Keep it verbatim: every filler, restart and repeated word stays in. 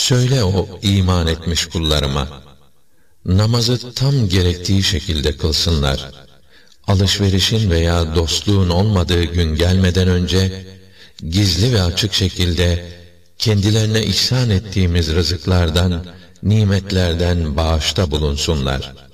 Söyle o iman etmiş kullarıma, namazı tam gerektiği şekilde kılsınlar. Alışverişin veya dostluğun olmadığı gün gelmeden önce, gizli ve açık şekilde kendilerine ihsan ettiğimiz rızıklardan, nimetlerden bağışta bulunsunlar.